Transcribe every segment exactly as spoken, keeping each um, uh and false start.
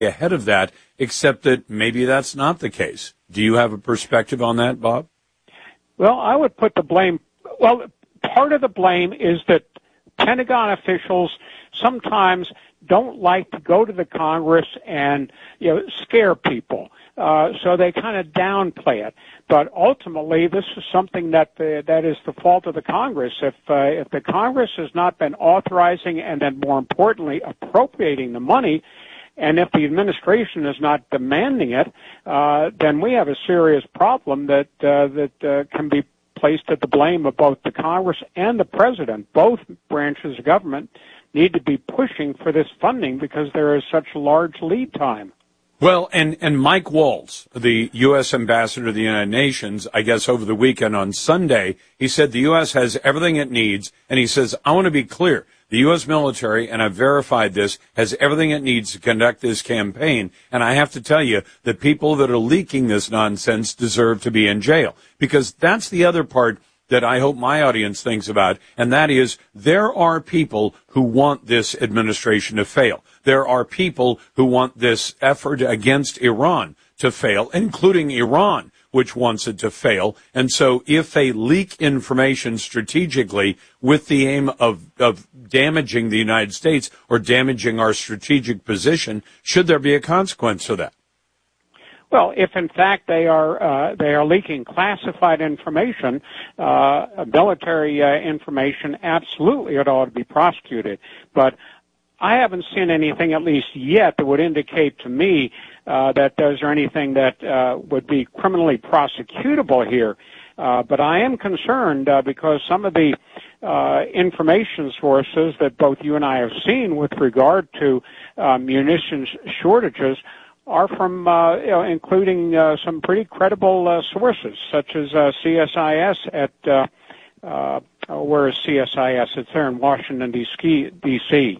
ahead of that, except that maybe that's not the case. Do you have a perspective on that, Bob? Well, I would put the blame, well, part of the blame is that Pentagon officials sometimes don't like to go to the Congress and, you know, scare people. Uh, so they kind of downplay it. But ultimately, this is something that the, that is the fault of the Congress. If uh, if the Congress has not been authorizing and then more importantly appropriating the money, and if the administration is not demanding it, uh, then we have a serious problem that uh, that uh, can be placed at the blame of both the Congress and the President. Both branches of government need to be pushing for this funding because there is such a large lead time. Well, and, and Mike Waltz, the U S ambassador to the United Nations, I guess over the weekend on Sunday, he said the U S has everything it needs, and he says, I want to be clear, the U S military, and I've verified this, has everything it needs to conduct this campaign, and I have to tell you, the people that are leaking this nonsense deserve to be in jail, because that's the other part that I hope my audience thinks about, and that is there are people who want this administration to fail. There are people who want this effort against Iran to fail, including Iran, which wants it to fail. And so if they leak information strategically with the aim of, of damaging the United States or damaging our strategic position, should there be a consequence to that? Well, if in fact they are uh, they are leaking classified information, uh, military uh, information, absolutely it ought to be prosecuted. But I haven't seen anything, at least yet, that would indicate to me uh, that there's anything that uh, would be criminally prosecutable here. Uh, but I am concerned uh, because some of the uh, information sources that both you and I have seen with regard to uh, munitions shortages are from, uh, you know, including uh, some pretty credible uh, sources, such as uh, C S I S at, uh, uh, where is C S I S? It's there in Washington, D C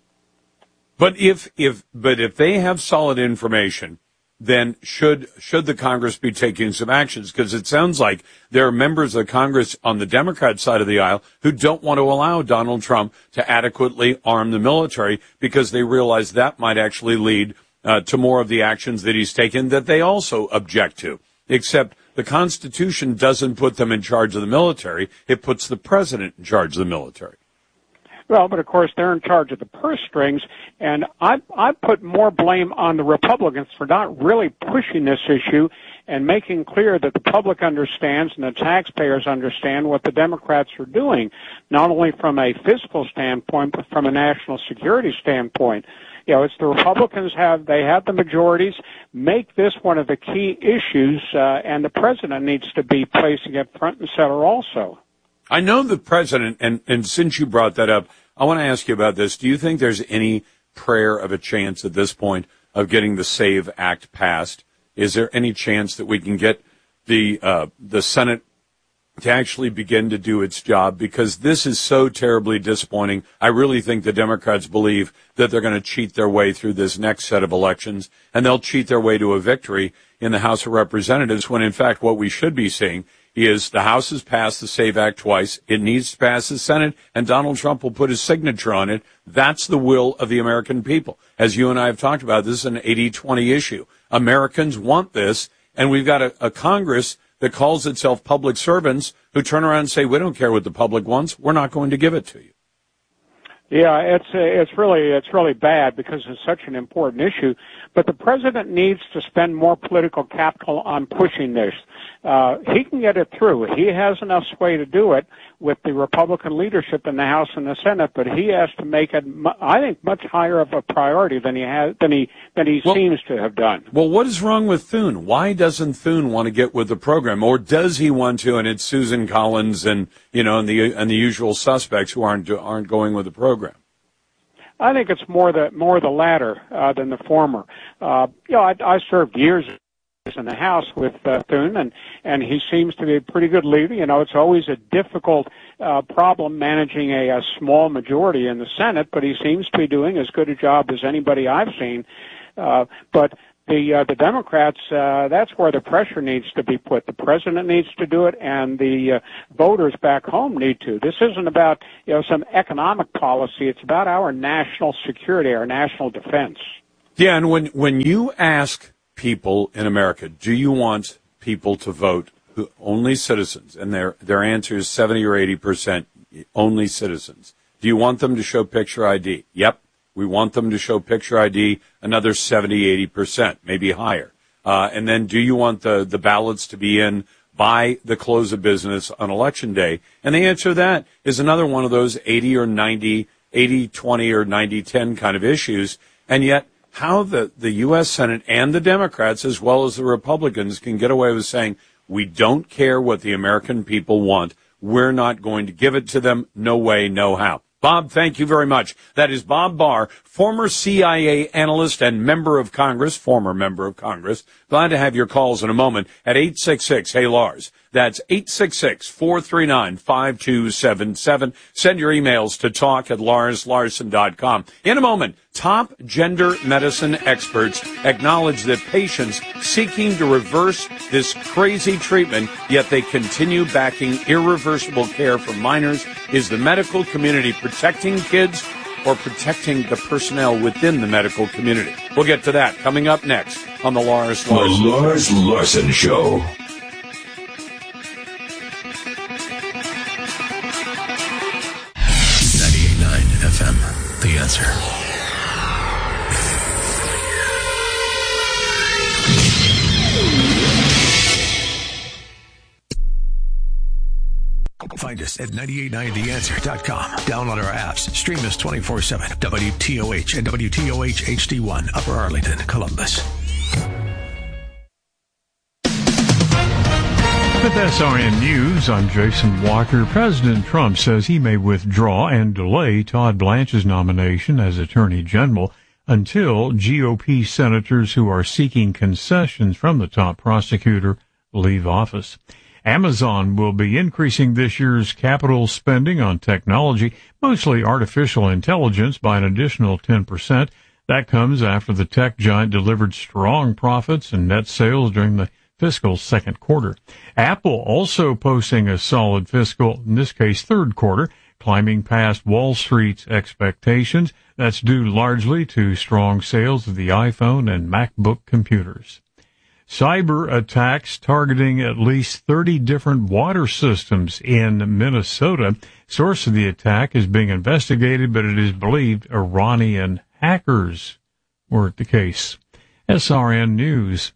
But if, if, but if they have solid information, then should, should the Congress be taking some actions? Because it sounds like there are members of Congress on the Democrat side of the aisle who don't want to allow Donald Trump to adequately arm the military because they realize that might actually lead Uh, to more of the actions that he's taken that they also object to, except the Constitution doesn't put them in charge of the military. It puts the president in charge of the military. Well, but of course they're in charge of the purse strings, and I, I put more blame on the Republicans for not really pushing this issue and making clear that the public understands and the taxpayers understand what the Democrats are doing, not only from a fiscal standpoint, but from a national security standpoint. You know, it's the Republicans have, they have the majorities, make this one of the key issues, uh, and the president needs to be placing it front and center also. I know the president, and, and since you brought that up, I want to ask you about this. Do you think there's any prayer of a chance at this point of getting the SAVE Act passed? Is there any chance that we can get the, uh, the Senate to actually begin to do its job, because this is so terribly disappointing. I really think the Democrats believe that they're going to cheat their way through this next set of elections, and they'll cheat their way to a victory in the House of Representatives when, in fact, what we should be seeing is the House has passed the SAVE Act twice. It needs to pass the Senate, and Donald Trump will put his signature on it. That's the will of the American people. As you and I have talked about, this is an eighty twenty issue. Americans want this, and we've got a, a Congress that calls itself public servants who turn around and say, we don't care what the public wants. We're not going to give it to you. Yeah, it's it's really it's really bad because it's such an important issue. But the president needs to spend more political capital on pushing this. Uh, he can get it through. He has enough sway to do it with the Republican leadership in the House and the Senate. But he has to make it, I think, much higher of a priority than he has than he than he well, seems to have done. Well, what is wrong with Thune? Why doesn't Thune want to get with the program, or does he want to? And it's Susan Collins and you know and the and the usual suspects who aren't aren't going with the program. I think it's more the more the latter uh, than the former. Uh, you know, I, I served years in the House with uh, Thune, and and he seems to be a pretty good leader. You know, it's always a difficult uh, problem managing a, a small majority in the Senate, but he seems to be doing as good a job as anybody I've seen. Uh, but the uh, the Democrats, uh, that's where the pressure needs to be put. The president needs to do it, and the uh, voters back home need to. This isn't about you know some economic policy. It's about our national security, our national defense. Yeah, and when, when you ask people in America, do you want people to vote, who, only citizens, and their, their answer is seventy or eighty percent only citizens. Do you want them to show picture I D? Yep. We want them to show picture I D, another seventy, eighty percent, maybe higher. Uh, and then do you want the, the ballots to be in by the close of business on Election Day? And the answer to that is another one of those eighty or ninety, eighty twenty or ninety ten kind of issues. And yet how the, the U S Senate and the Democrats, as well as the Republicans, can get away with saying, we don't care what the American people want. We're not going to give it to them. No way, no how. Bob, thank you very much. That is Bob Barr, former C I A analyst and member of Congress, former member of Congress. Glad to have your calls in a moment at eight six six, hey Lars. That's eight six six, four three nine, five two seven seven. Send your emails to talk at lars larson dot com. In a moment, top gender medicine experts acknowledge that patients seeking to reverse this crazy treatment, yet they continue backing irreversible care for minors. Is the medical community protecting kids or protecting the personnel within the medical community? We'll get to that coming up next on the Lars Larson. The Lars Larson Show. ninety-eight point nine F M, The Answer. Find us at nine eight nine the answer dot com. Download our apps. Stream us twenty-four seven. W T O H and W T O H H D one, Upper Arlington, Columbus. With S R N News, I'm Jason Walker. President Trump says he may withdraw and delay Todd Blanche's nomination as Attorney General until G O P senators who are seeking concessions from the top prosecutor leave office. Amazon will be increasing this year's capital spending on technology, mostly artificial intelligence, by an additional ten percent. That comes after the tech giant delivered strong profits and net sales during the fiscal second quarter. Apple also posting a solid fiscal, in this case third quarter, climbing past Wall Street's expectations. That's due largely to strong sales of the iPhone and MacBook computers. Cyber attacks targeting at least thirty different water systems in Minnesota. Source of the attack is being investigated, but it is believed Iranian hackers were the case. S R N News.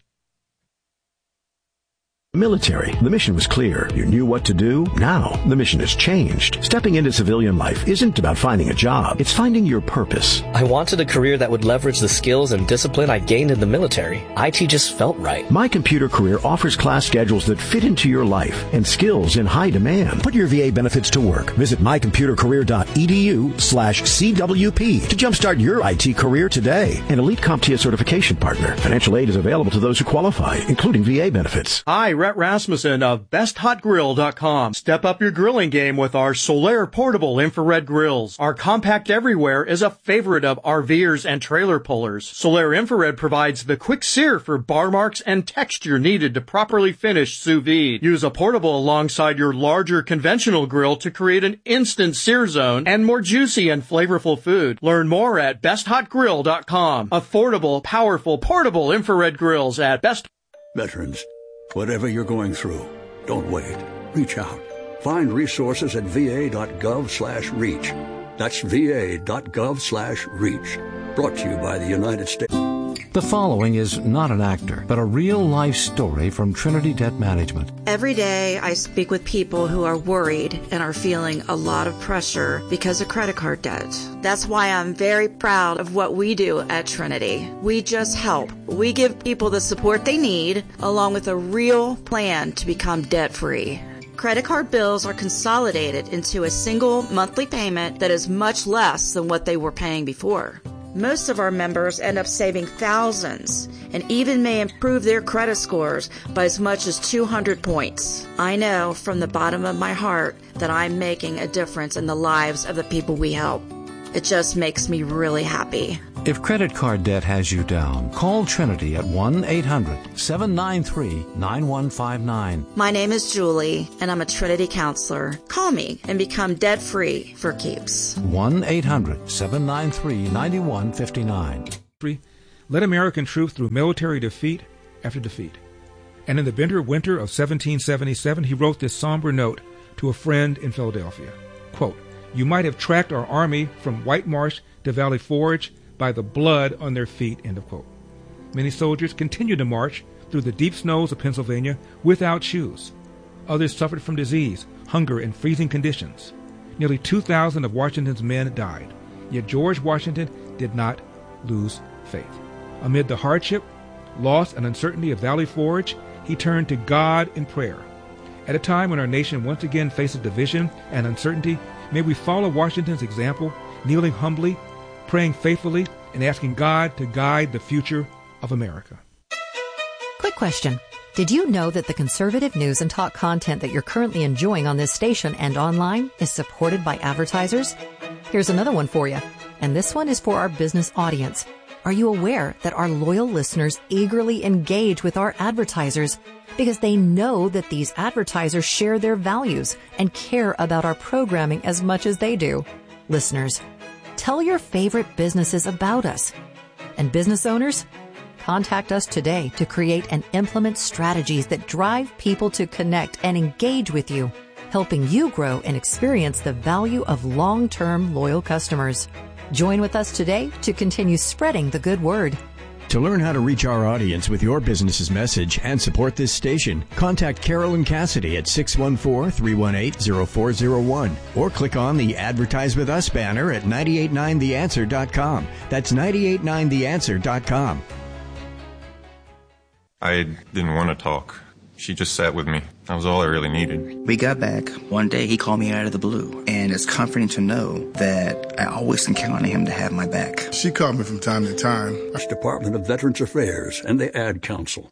Military. The mission was clear. You knew what to do. Now, the mission has changed. Stepping into civilian life isn't about finding a job. It's finding your purpose. I wanted a career that would leverage the skills and discipline I gained in the military. I T just felt right. My Computer Career offers class schedules that fit into your life and skills in high demand. Put your V A benefits to work. Visit my computer career dot e d u slash C W P to jumpstart your I T career today. An elite CompTIA certification partner. Financial aid is available to those who qualify, including V A benefits. Hi, Rhett Rasmussen of best hot grill dot com. Step up your grilling game with our Solaire portable infrared grills. Our compact everywhere is a favorite of RVers and trailer pullers. Solaire infrared provides the quick sear for bar marks and texture needed to properly finish sous vide. Use a portable alongside your larger conventional grill to create an instant sear zone and more juicy and flavorful food. Learn more at best hot grill dot com. Affordable, powerful, portable infrared grills at best. Veterans, whatever you're going through, don't wait. Reach out. Find resources at v a dot gov slash reach. That's v a dot gov slash reach. Brought to you by the United States. The following is not an actor, but a real-life story from Trinity Debt Management. Every day I speak with people who are worried and are feeling a lot of pressure because of credit card debt. That's why I'm very proud of what we do at Trinity. We just help. We give people the support they need, along with a real plan to become debt-free. Credit card bills are consolidated into a single monthly payment that is much less than what they were paying before. Most of our members end up saving thousands and even may improve their credit scores by as much as two hundred points. I know from the bottom of my heart that I'm making a difference in the lives of the people we help. It just makes me really happy. If credit card debt has you down, call Trinity at one eight hundred seven nine three nine one five nine. My name is Julie, and I'm a Trinity counselor. Call me and become debt-free for keeps. one eight hundred seven nine three nine one five nine. led American troops through military defeat after defeat. And in the bitter winter of seventeen seventy-seven, he wrote this somber note to a friend in Philadelphia. Quote, "You might have tracked our army from White Marsh to Valley Forge by the blood on their feet," end of quote. Many soldiers continued to march through the deep snows of Pennsylvania without shoes. Others suffered from disease, hunger, and freezing conditions. Nearly two thousand of Washington's men died. Yet George Washington did not lose faith. Amid the hardship, loss, and uncertainty of Valley Forge, he turned to God in prayer. At a time when our nation once again faces division and uncertainty, may we follow Washington's example, kneeling humbly, praying faithfully, and asking God to guide the future of America. Quick question. Did you know that the conservative news and talk content that you're currently enjoying on this station and online is supported by advertisers? Here's another one for you, and this one is for our business audience. Are you aware that our loyal listeners eagerly engage with our advertisers because they know that these advertisers share their values and care about our programming as much as they do? Listeners, tell your favorite businesses about us. And business owners, contact us today to create and implement strategies that drive people to connect and engage with you, helping you grow and experience the value of long-term loyal customers. Join with us today to continue spreading the good word. To learn how to reach our audience with your business's message and support this station, contact Carolyn Cassidy at six one four, three one eight, zero four zero one or click on the Advertise With Us banner at nine eight nine the answer dot com. That's nine eight nine the answer dot com. I didn't want to talk. She just sat with me. That was all I really needed. We got back. One day he called me out of the blue, and it's comforting to know that I always can count on him to have my back. She called me from time to time. That's Department of Veterans Affairs and the Ad Council.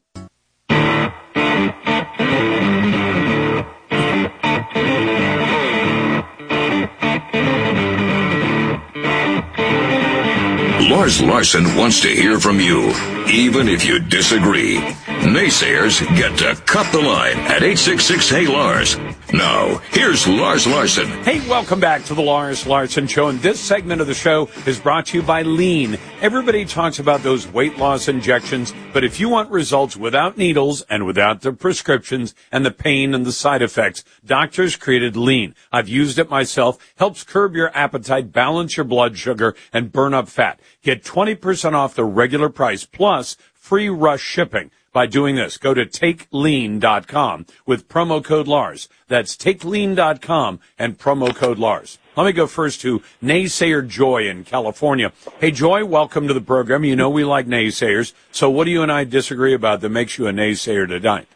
Lars Larson wants to hear from you, even if you disagree. Naysayers get to cut the line at eight six six, hey Lars. Now, here's Lars Larson. Hey, welcome back to the Lars Larson Show. And this segment of the show is brought to you by Lean. Everybody talks about those weight loss injections, but if you want results without needles and without the prescriptions and the pain and the side effects, doctors created Lean. I've used it myself. Helps curb your appetite, balance your blood sugar, and burn up fat. Get twenty percent off the regular price plus free rush shipping by doing this. Go to take lean dot com with promo code Lars. That's take lean dot com and promo code Lars. Let me go first to Naysayer Joy in California. Hey, Joy, welcome to the program. You know we like naysayers. So what do you and I disagree about that makes you a naysayer tonight?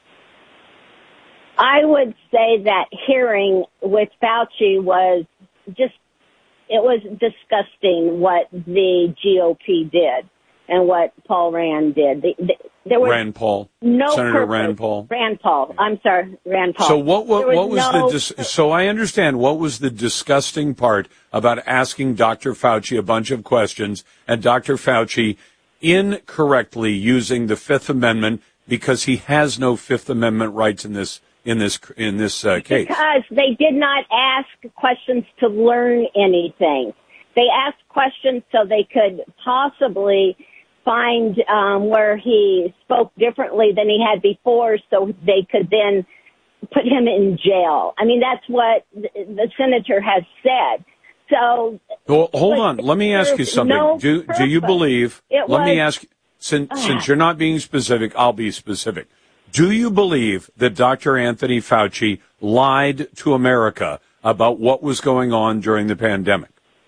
I would say that hearing with Fauci was just, it was disgusting what the G O P did and what Paul Rand did. The, the, there was Rand Paul. No Senator purpose. Rand Paul. Rand Paul. I'm sorry, Rand Paul. So what, what, was what was no the, dis- so I understand what was the disgusting part about asking Doctor Fauci a bunch of questions and Doctor Fauci incorrectly using the Fifth Amendment because he has no Fifth Amendment rights in this in this in this uh, case. Because they did not ask questions to learn anything. They asked questions so they could possibly find um, where he spoke differently than he had before, so they could then put him in jail. I mean, that's what the, the senator has said. So, well, hold on. Let me ask you something. No do do you believe? It let was, me ask. Since uh, since you're not being specific, I'll be specific. Do you believe that Doctor Anthony Fauci lied to America about what was going on during the pandemic?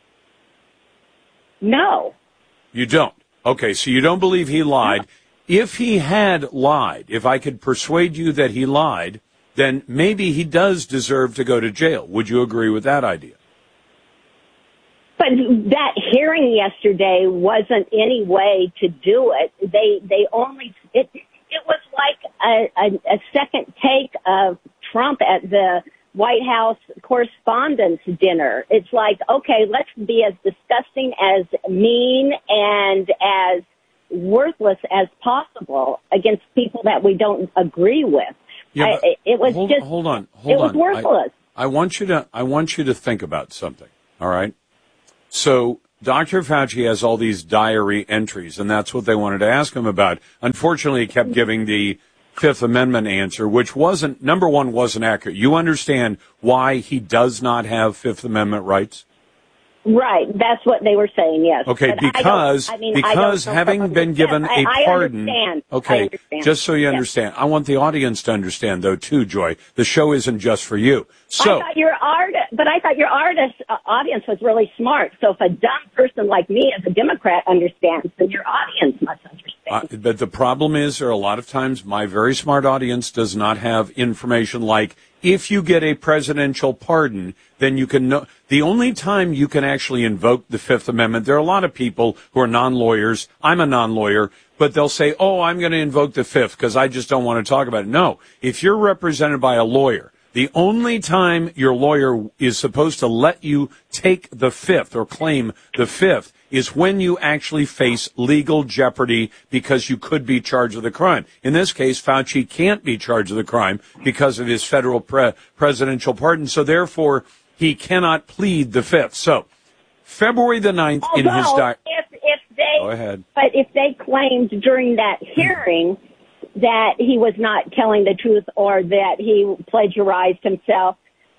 No. You don't. Okay, so you don't believe he lied. No. If he had lied, if I could persuade you that he lied, then maybe he does deserve to go to jail. Would you agree with that idea? But that hearing yesterday wasn't any way to do it. They they only it it was like a, a, a second take of Trump at the White House Correspondents' Dinner. It's like, okay, let's be as disgusting, as mean, and as worthless as possible against people that we don't agree with. Yeah, I, it was hold, just hold on, hold it was on. worthless. I, I want you to I want you to think about something. All right. So Doctor Fauci has all these diary entries, and that's what they wanted to ask him about. Unfortunately, he kept giving the Fifth Amendment answer, which wasn't, number one, wasn't accurate. You understand why he does not have Fifth Amendment rights? Right, that's what they were saying, yes. Okay, but because I I mean, because having been given I, a I pardon. Understand. Okay, I understand. just so you yes. understand, I want the audience to understand, though, too, Joy. The show isn't just for you. So, I thought your art, but I thought your artist uh, audience was really smart. So if a dumb person like me, as a Democrat, understands, then your audience must understand. Uh, but the problem is, there are a lot of times my very smart audience does not have information like, if you get a presidential pardon, then you can know. The only time you can actually invoke the Fifth Amendment, there are a lot of people who are non-lawyers. I'm a non-lawyer, but they'll say, oh, I'm going to invoke the Fifth because I just don't want to talk about it. No, if you're represented by a lawyer, the only time your lawyer is supposed to let you take the Fifth or claim the Fifth is when you actually face legal jeopardy because you could be charged with a crime. In this case, Fauci can't be charged with a crime because of his federal pre- presidential pardon, so therefore he cannot plead the Fifth. So, February the ninth Although, in his diary. If, if they, Go ahead. But if they claimed during that hearing that he was not telling the truth or that he plagiarized himself,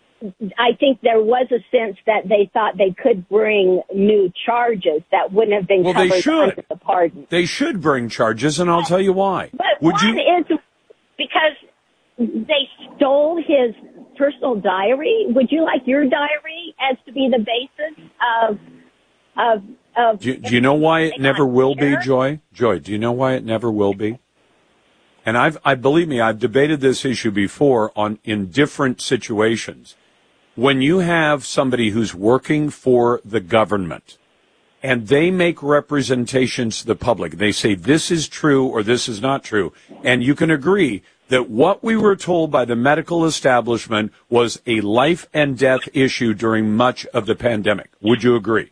I think there was a sense that they thought they could bring new charges that wouldn't have been Well, covered they should. under the pardon. They should bring charges, and I'll tell you why. But Would one you? is because they stole his personal diary. Would you like your diary as to be the basis of of of? Do, do you know why it never will be, Joy? Joy, do you know why it never will be? And I've, I believe me, I've debated this issue before on in different situations. When you have somebody who's working for the government and they make representations to the public, they say this is true or this is not true, and you can agree that what we were told by the medical establishment was a life and death issue during much of the pandemic. Would you agree?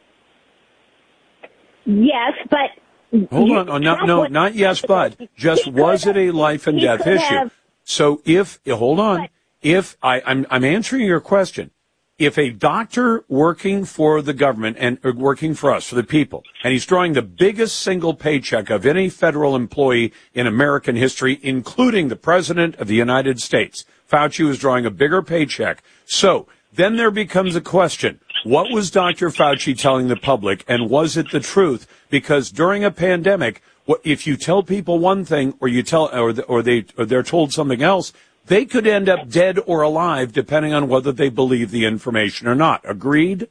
Yes, but hold on, oh, no, no, not yes, but just was it a life and death issue? Have, so if hold on. If I, I'm, I'm answering your question, if a doctor working for the government and or working for us, for the people, and he's drawing the biggest single paycheck of any federal employee in American history, including the President of the United States, Fauci was drawing a bigger paycheck. So then there becomes a question. What was Doctor Fauci telling the public, and was it the truth? Because during a pandemic, if you tell people one thing or you tell, or, or they, or they're told something else, they could end up dead or alive depending on whether they believe the information or not. Agreed?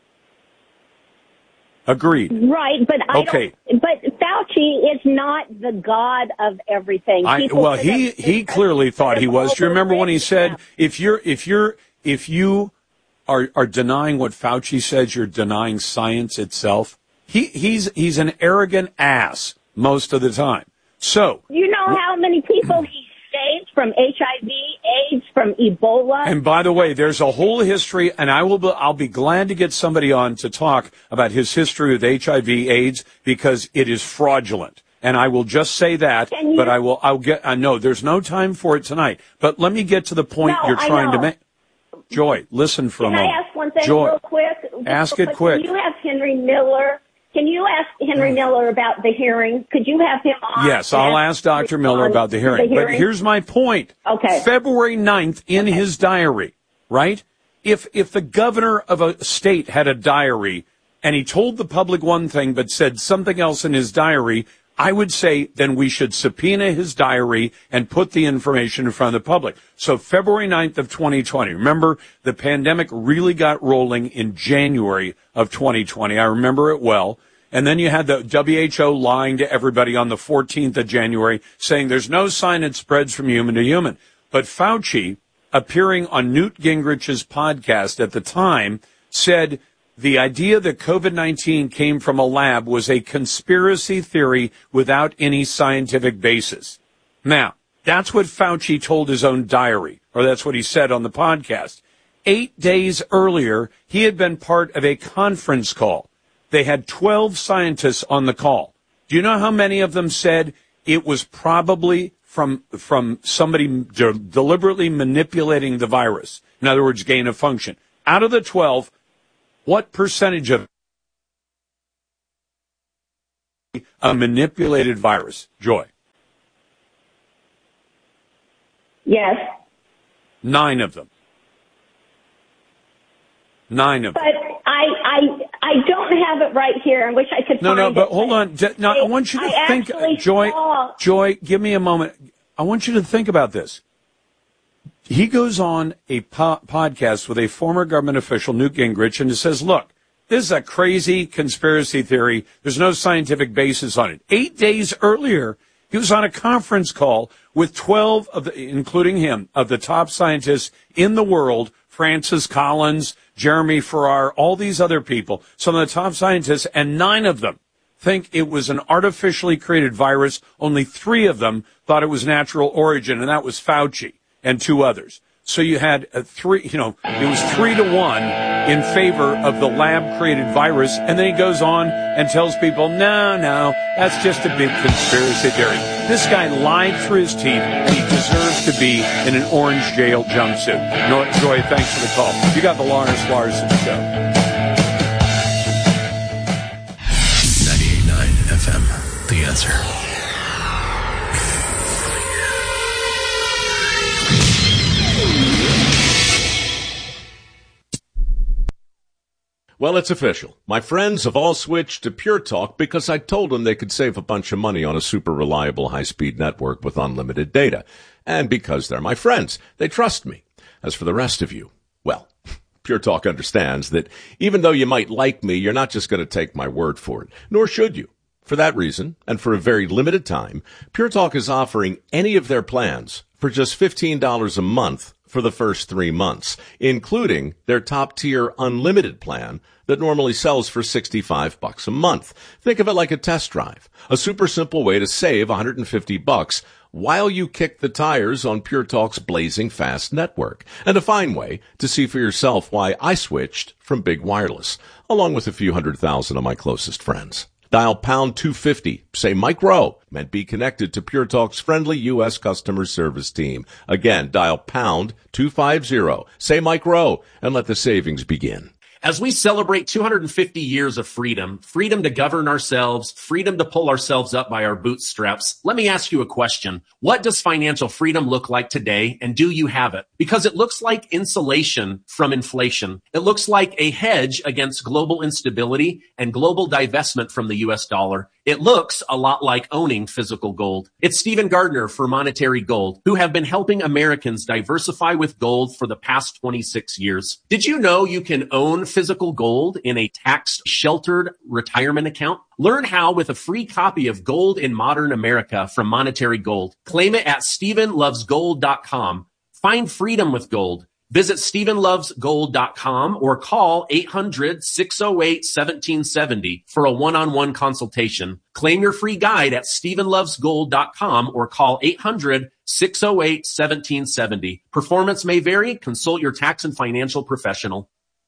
Agreed. Right, but I okay. don't, but Fauci is not the God of everything. I, well, he, he clearly thought he was. Do you remember when he said, if you're, if you're, if you are, are denying what Fauci says, you're denying science itself? He, he's, he's an arrogant ass most of the time. So. You know how many people he saved from H I V, AIDS, from Ebola? And by the way, there's a whole history, and I will be, I'll be glad to get somebody on to talk about his history with H I V, AIDS, because it is fraudulent. And I will just say that, you, but I will, I'll get, I know there's no time for it tonight, but let me get to the point no, you're trying to make. Joy, listen for Can a moment. Can I ask one thing Joy, real quick? Ask real it quick. Can you have Henry Miller? Can you ask Henry Miller about the hearing? Could you have him on? Yes, I'll ask Doctor Miller about the hearing. the hearing. But here's my point. Okay. February ninth in okay. his diary, right? If if the governor of a state had a diary and he told the public one thing but said something else in his diary, I would say then we should subpoena his diary and put the information in front of the public. So February ninth of twenty twenty. Remember, the pandemic really got rolling in January of twenty twenty. I remember it well. And then you had the W H O lying to everybody on the fourteenth of January, saying there's no sign it spreads from human to human. But Fauci, appearing on Newt Gingrich's podcast at the time, said the idea that COVID nineteen came from a lab was a conspiracy theory without any scientific basis. Now, that's what Fauci told his own diary, or that's what he said on the podcast. Eight days earlier, he had been part of a conference call. They had twelve scientists on the call. Do you know how many of them said it was probably from from somebody de- deliberately manipulating the virus? In other words, gain of function. Out of the twelve, what percentage of a manipulated virus? Joy. Yes. Nine of them. Nine of them. But I, I, I don't have it right here. I wish I could No, find no, it. but hold on. Now, I want you to I think, actually Joy, saw- Joy, give me a moment. I want you to think about this. He goes on a po- podcast with a former government official, Newt Gingrich, and he says, look, this is a crazy conspiracy theory. There's no scientific basis on it. Eight days earlier, he was on a conference call with twelve of the, including him, of the top scientists in the world, Francis Collins, Jeremy Farrar, all these other people, some of the top scientists, and nine of them think it was an artificially created virus. Only three of them thought it was natural origin, and that was Fauci and two others. So you had a three, you know, it was three to one in favor of the lab-created virus, and then he goes on and tells people, no, no, that's just a big conspiracy theory. This guy lied through his teeth, and he deserves to be in an orange jail jumpsuit. No, Joy, thanks for the call. You got the Lars Larson Show. ninety-eight point nine F M, The Answer. Well, it's official. My friends have all switched to Pure Talk because I told them they could save a bunch of money on a super reliable high-speed network with unlimited data. And because they're my friends, they trust me. As for the rest of you, well, Pure Talk understands that even though you might like me, you're not just going to take my word for it, nor should you. For that reason, and for a very limited time, Pure Talk is offering any of their plans for just fifteen dollars a month for the first three months, including their top-tier unlimited plan that normally sells for sixty-five bucks a month. Think of it like a test drive, a super simple way to save one hundred fifty bucks while you kick the tires on Pure Talk's blazing fast network, and a fine way to see for yourself why I switched from Big Wireless, along with a few hundred thousand of my closest friends. Dial pound two fifty, say Mike Rowe, and be connected to Pure Talk's friendly U S customer service team. Again, dial pound two fifty, say Mike Rowe, and let the savings begin. As we celebrate two hundred fifty years of freedom, freedom to govern ourselves, freedom to pull ourselves up by our bootstraps, let me ask you a question. What does financial freedom look like today, and do you have it? Because it looks like insulation from inflation. It looks like a hedge against global instability and global divestment from the U S dollar. It looks a lot like owning physical gold. It's Stephen Gardner for Monetary Gold, who have been helping Americans diversify with gold for the past twenty-six years. Did you know you can own physical gold in a tax-sheltered retirement account? Learn how with a free copy of Gold in Modern America from Monetary Gold. Claim it at Stephen Loves Gold dot com. Find freedom with gold. Visit Stephen Loves Gold dot com or call eight hundred, six oh eight, one seven seven oh for a one-on-one consultation. Claim your free guide at Stephen Loves Gold dot com or call eight hundred, six oh eight, one seven seven oh. Performance may vary. Consult your tax and financial professional.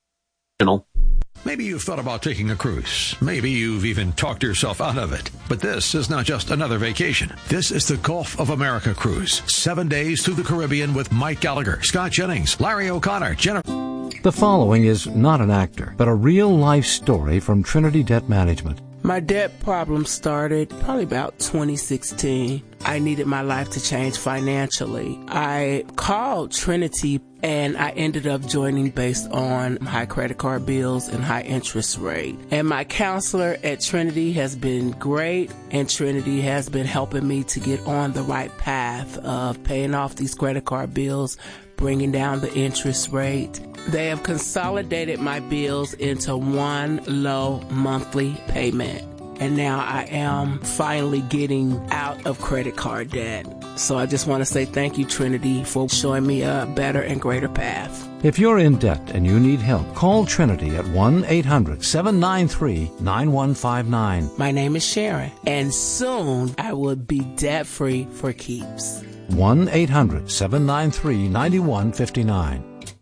Maybe you've thought about taking a cruise. Maybe you've even talked yourself out of it. But this is not just another vacation. This is the Gulf of America cruise. Seven days through the Caribbean with Mike Gallagher, Scott Jennings, Larry O'Connor, Jennifer. The following is not an actor, but a real-life story from Trinity Debt Management. My debt problem started probably about twenty sixteen. I needed my life to change financially. I called Trinity and I ended up joining based on high credit card bills and high interest rate. And my counselor at Trinity has been great, and Trinity has been helping me to get on the right path of paying off these credit card bills, bringing down the interest rate. They have consolidated my bills into one low monthly payment. And now I am finally getting out of credit card debt. So I just want to say thank you, Trinity, for showing me a better and greater path. If you're in debt and you need help, call Trinity at one eight hundred, seven nine three, nine one five nine. My name is Sharon, and soon I will be debt-free for keeps. one eight hundred, seven nine three, nine one five nine.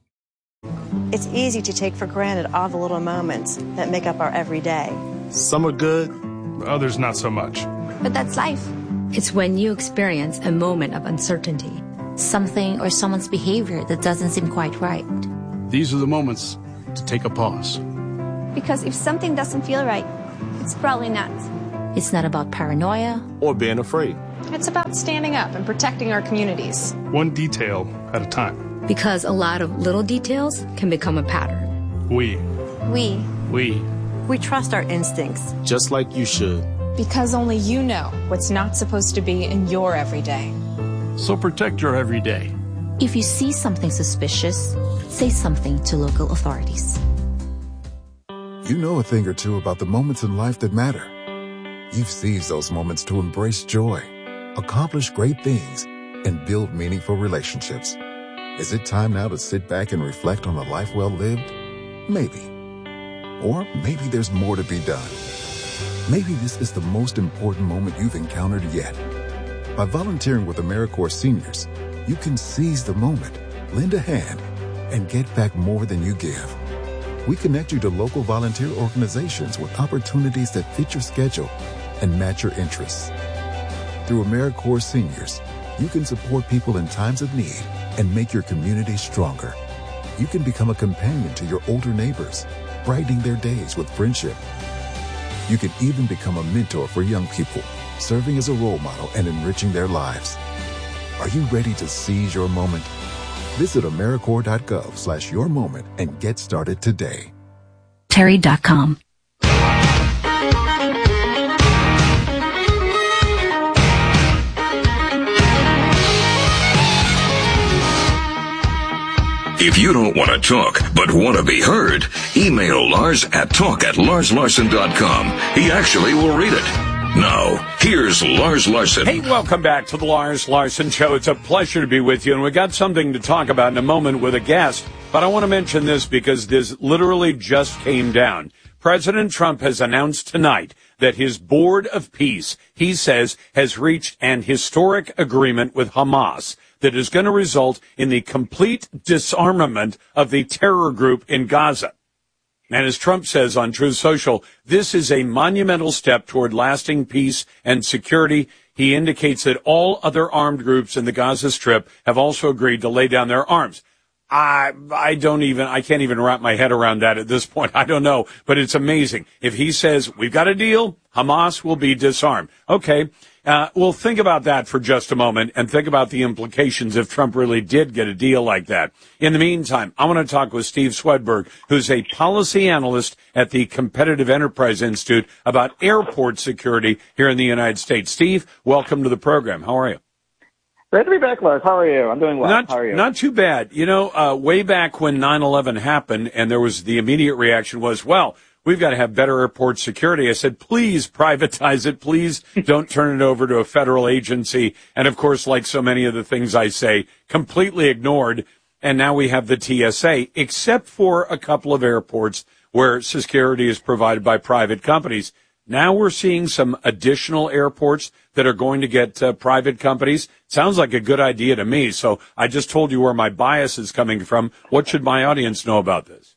It's easy to take for granted all the little moments that make up our everyday. Some are good, others not so much. But that's life. It's when you experience a moment of uncertainty, something or someone's behavior that doesn't seem quite right. These are the moments to take a pause. Because if something doesn't feel right, it's probably not. It's not about paranoia or being afraid. It's about standing up and protecting our communities. One detail at a time. Because a lot of little details can become a pattern. We. We. We. We trust our instincts. Just like you should. Because only you know what's not supposed to be in your everyday. So protect your everyday. If you see something suspicious, say something to local authorities. You know a thing or two about the moments in life that matter. You've seized those moments to embrace joy, accomplish great things, and build meaningful relationships. Is it time now to sit back and reflect on a life well lived? Maybe. Or maybe there's more to be done. Maybe this is the most important moment you've encountered yet. By volunteering with AmeriCorps Seniors, you can seize the moment, lend a hand, and get back more than you give. We connect you to local volunteer organizations with opportunities that fit your schedule and match your interests. Through AmeriCorps Seniors, you can support people in times of need and make your community stronger. You can become a companion to your older neighbors, brightening their days with friendship. You can even become a mentor for young people, serving as a role model and enriching their lives. Are you ready to seize your moment? Visit AmeriCorps.gov slash your moment and get started today. Terry dot com. If you don't want to talk, but want to be heard, email Lars at talk at lars larson dot com. He actually will read it. Now, here's Lars Larson. Hey, welcome back to the Lars Larson Show. It's a pleasure to be with you, and we got something to talk about in a moment with a guest. But I want to mention this because this literally just came down. President Trump has announced tonight that his Board of Peace, he says, has reached an historic agreement with Hamas that is going to result in the complete disarmament of the terror group in Gaza. And as Trump says on Truth Social, this is a monumental step toward lasting peace and security. He indicates that all other armed groups in the Gaza Strip have also agreed to lay down their arms. I, I don't even, I can't even wrap my head around that at this point. I don't know, but it's amazing. If he says, we've got a deal, Hamas will be disarmed. Okay. Uh, well, think about that for just a moment and think about the implications if Trump really did get a deal like that. In the meantime, I want to talk with Steve Swedberg, who's a policy analyst at the Competitive Enterprise Institute about airport security here in the United States. Steve, welcome to the program. How are you? Great to be back, Lars. How are you? I'm doing well. Not, How are you? Not too bad. You know, uh, way back when nine eleven happened and there was the immediate reaction was, well, we've got to have better airport security. I said, please privatize it. Please don't turn it over to a federal agency. And of course, like so many of the things I say, completely ignored. And now we have the T S A, except for a couple of airports where security is provided by private companies. Now we're seeing some additional airports that are going to get uh, private companies. Sounds like a good idea to me. So I just told you where my bias is coming from. What should my audience know about this?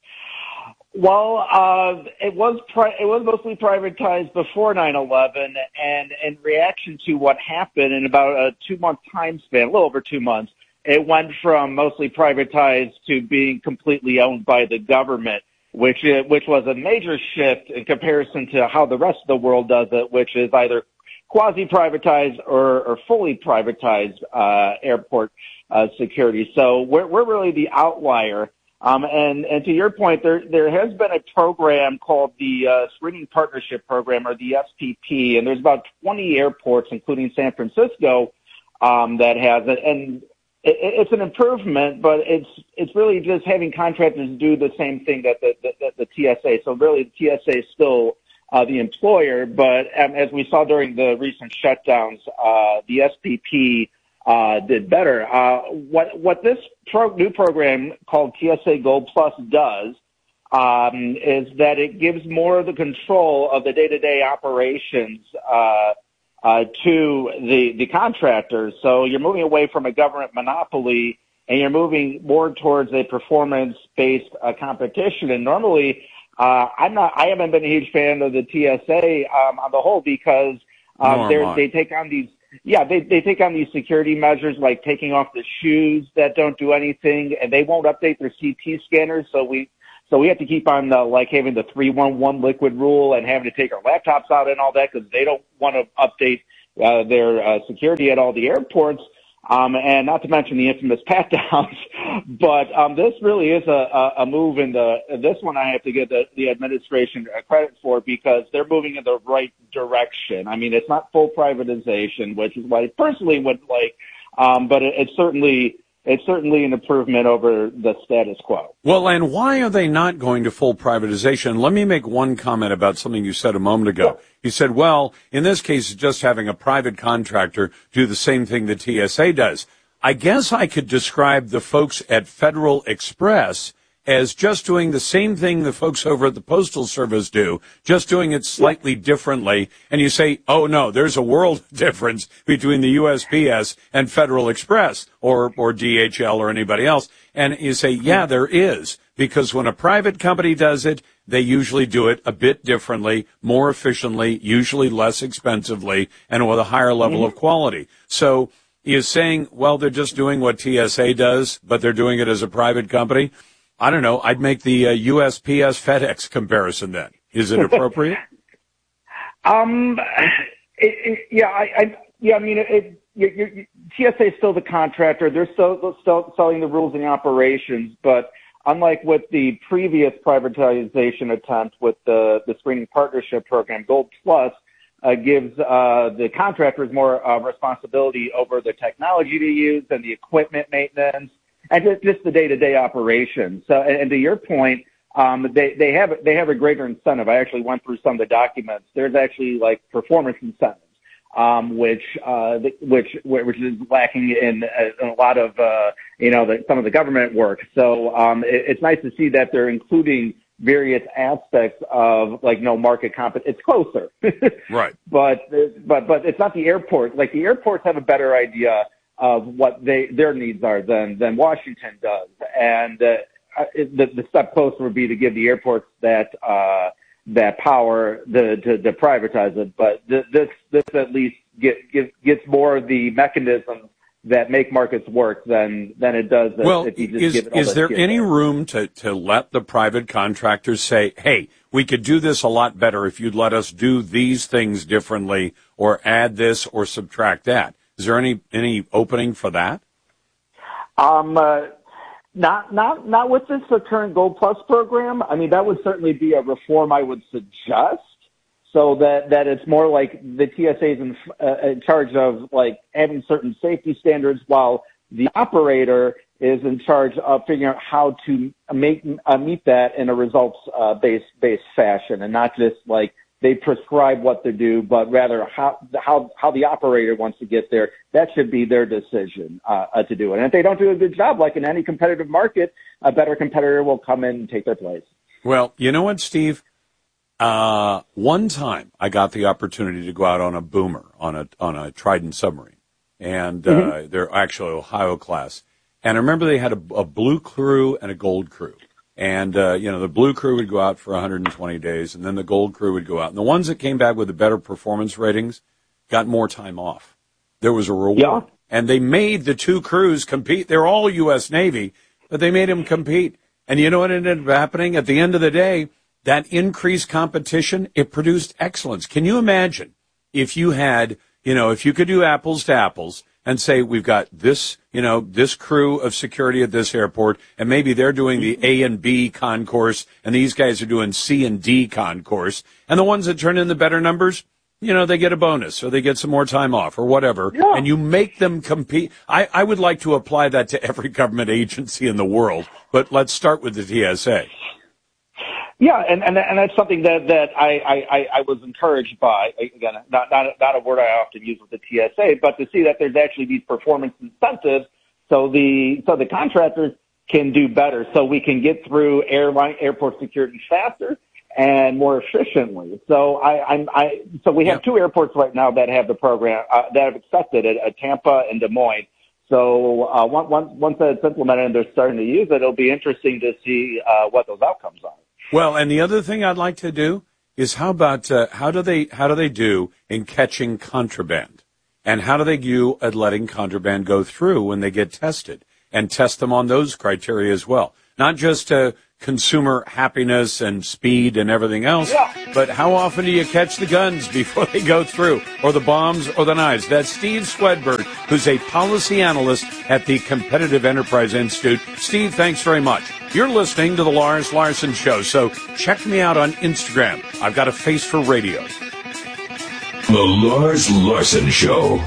Well, uh, it was pri- it was mostly privatized before nine eleven, and in reaction to what happened in about a two-month time span, a little over two months, it went from mostly privatized to being completely owned by the government, which is, which was a major shift in comparison to how the rest of the world does it, which is either quasi-privatized or, or fully privatized uh, airport uh, security. So we're, we're really the outlier. Um, and, and to your point, there, there has been a program called the uh, Screening Partnership Program, or the S P P, and there's about twenty airports, including San Francisco, um, that has it. And it, it's an improvement, but it's it's really just having contractors do the same thing that the, the, the T S A. So really, the T S A is still uh, the employer, but um, as we saw during the recent shutdowns, uh, the S P P Uh, did better. Uh, what what this pro- new program called T S A Gold Plus does um, is that it gives more of the control of the day-to-day operations uh, uh, to the the contractors. So you're moving away from a government monopoly, and you're moving more towards a performance-based uh, competition. And normally, uh, I'm not. I haven't been a huge fan of the T S A um, on the whole because um, they they take on these. Yeah, they they take on these security measures like taking off the shoes that don't do anything, and they won't update their C T scanners. So we So we have to keep on uh, like having the three one one liquid rule and having to take our laptops out and all that because they don't want to update uh, their uh, security at all the airports. Um, and not to mention the infamous pat downs, but um, this really is a, a move in the. This one I have to give the, the administration credit for because they're moving in the right direction. I mean, it's not full privatization, which is what I personally would like, um, but it, it's certainly it's certainly an improvement over the status quo. Well, and why are they not going to full privatization? Let me make one comment about something you said a moment ago. Yeah. You said, well, in this case, it's just having a private contractor do the same thing the T S A does. I guess I could describe the folks at Federal Express as just doing the same thing the folks over at the Postal Service do, just doing it slightly differently. And you say, oh, no, there's a world difference between the U S P S and Federal Express or, or D H L or anybody else. And you say, yeah, there is, because when a private company does it, they usually do it a bit differently, more efficiently, usually less expensively, and with a higher level mm-hmm. of quality. So you're saying, well, they're just doing what T S A does, but they're doing it as a private company. I don't know. I'd make the uh, U S P S FedEx comparison then. Is it appropriate? um, it, it, yeah, I, I, yeah, I mean, it, it, you, you, T S A is still the contractor. They're still, they're still selling the rules and the operations, but unlike with the previous privatization attempt with the, the screening partnership program, Gold Plus uh, gives uh, the contractors more uh, responsibility over the technology to use and the equipment maintenance and just, just the day-to-day operations. So, and, and to your point, um, they, they have they have a greater incentive. I actually went through some of the documents. There's actually like performance incentives, um, which uh, which which is lacking in, in a lot of uh, you know the, some of the government work. So um, it, it's nice to see that they're including various aspects of like no market compet. It's closer, right? But but but it's not the airport. Like the airports have a better idea of what they their needs are than than Washington does, and uh, the, the step closer would be to give the airports that uh, that power to, to, to privatize it. But th- this this at least get, get, gets more of the mechanisms that make markets work than than it does well, if you just is, give it all is there T S A. any room to, to let the private contractors say, hey, we could do this a lot better if you'd let us do these things differently or add this or subtract that? Is there any any opening for that? Um, uh, not not not with this uh, current Gold Plus program. I mean, that would certainly be a reform I would suggest, so that, that it's more like the T S A is in, uh, in charge of like having certain safety standards, while the operator is in charge of figuring out how to make uh, meet that in a results uh, based based fashion, and not just like they prescribe what to do, but rather how how how the operator wants to get there. That should be their decision uh, uh, to do it. And if they don't do a good job, like in any competitive market, a better competitor will come in and take their place. Well, you know what, Steve? Uh, one time I got the opportunity to go out on a boomer, on a on a Trident submarine, and uh, mm-hmm. they're actually Ohio class. And I remember they had a, a blue crew and a gold crew. And, uh, you know, the blue crew would go out for one hundred twenty days, and then the gold crew would go out. And the ones that came back with the better performance ratings got more time off. There was a reward. Yeah. And they made the two crews compete. They're all U S Navy, but they made them compete. And you know what ended up happening? At the end of the day, that increased competition, it produced excellence. Can you imagine if you had, you know, if you could do apples to apples and say, we've got this, you know, this crew of security at this airport, and maybe they're doing the A and B concourse, and these guys are doing C and D concourse, and the ones that turn in the better numbers, you know, they get a bonus, or they get some more time off, or whatever, yeah. and you make them compete. I, I would like to apply that to every government agency in the world, but let's start with the T S A. Yeah, and, and and that's something that that I, I, I was encouraged by. Again, not not not a word I often use with the T S A, but to see that there's actually these performance incentives, so the so the contractors can do better, so we can get through airline airport security faster and more efficiently. So I I'm I so we have yeah. two airports right now that have the program uh, that have accepted it, uh, Tampa and Des Moines. So uh, once once once that's implemented and they're starting to use it, it'll be interesting to see uh, what those outcomes are. Well, and the other thing I'd like to do is how about uh, how do they how do they do in catching contraband, and how do they do at letting contraband go through when they get tested, and test them on those criteria as well, not just uh, consumer happiness and speed and everything else. Yeah. But how often do you catch the guns before they go through, or the bombs or the knives? That's Steve Swedberg, who's a policy analyst at the Competitive Enterprise Institute. Steve, thanks very much. You're listening to the Lars Larson Show, so check me out on Instagram. I've got a face for radio. The Lars Larson Show.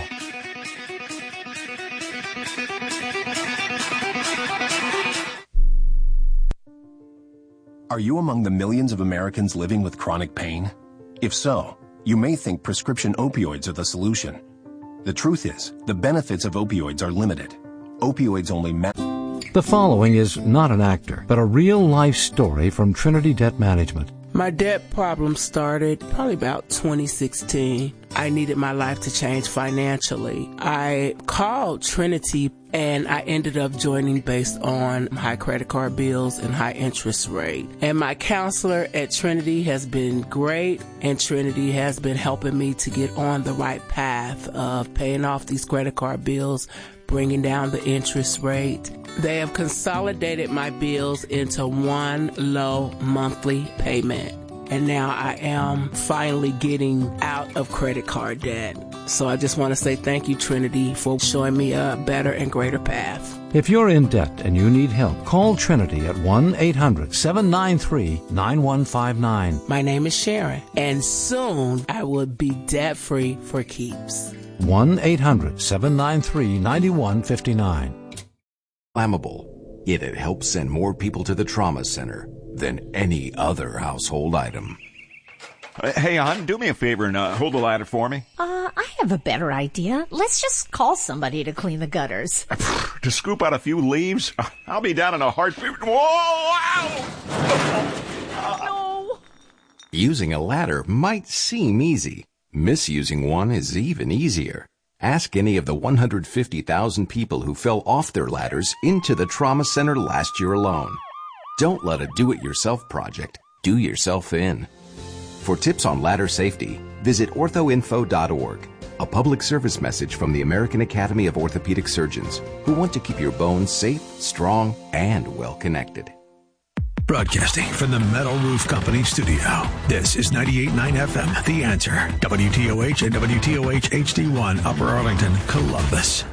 Are you among the millions of Americans living with chronic pain? If so, you may think prescription opioids are the solution. The truth is, the benefits of opioids are limited. Opioids only ma- The following is not an actor, but a real-life story from Trinity Debt Management. My debt problem started probably about twenty sixteen. I needed my life to change financially. I called Trinity and I ended up joining based on high credit card bills and high interest rate. And my counselor at Trinity has been great, and Trinity has been helping me to get on the right path of paying off these credit card bills, bringing down the interest rate. They have consolidated my bills into one low monthly payment. And now I am finally getting out of credit card debt. So I just want to say thank you, Trinity, for showing me a better and greater path. If you're in debt and you need help, call Trinity at one eight hundred seven nine three nine one five nine. My name is Sharon, and soon I will be debt-free for keeps. one eight hundred seven nine three nine one five nine. Flammable, yet it helps send more people to the trauma center than any other household item. Uh, hey, hon, do me a favor and uh, hold the ladder for me. Uh, I have a better idea. Let's just call somebody to clean the gutters. To scoop out a few leaves? I'll be down in a heartbeat. Whoa! Ow! No! Using a ladder might seem easy. Misusing one is even easier. Ask any of the one hundred fifty thousand people who fell off their ladders into the trauma center last year alone. Don't let a do-it-yourself project do yourself in. For tips on ladder safety, visit ortho info dot org, a public service message from the American Academy of Orthopedic Surgeons, who want to keep your bones safe, strong, and well-connected. Broadcasting from the Metal Roof Company studio, this is ninety-eight point nine F M, The Answer, W T O H and W T O H H D one, Upper Arlington, Columbus.